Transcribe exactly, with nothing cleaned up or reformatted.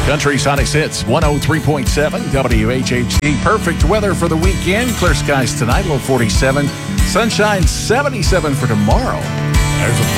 Country's hottest hits, one oh three point seven W H H D. Perfect weather for the weekend. Clear skies tonight, low forty-seven. Sunshine seventy-seven for tomorrow. There's a